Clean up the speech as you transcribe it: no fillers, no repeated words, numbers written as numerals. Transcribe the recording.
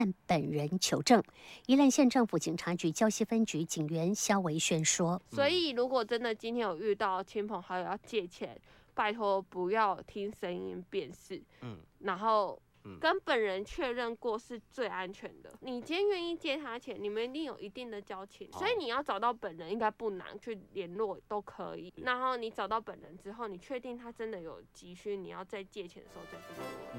本人求证。宜兰县政府警察局礁溪分局警员肖维轩说：“ 所以如果真的今天有遇到亲朋好友要借钱，拜托不要听声音辨识，然后跟本人确认过是最安全的。你今天愿意借他钱，你们一定有一定的交情，所以你要找到本人应该不难，去联络都可以。然后你找到本人之后，你确定他真的有急需，你要再借钱的时候再去联络。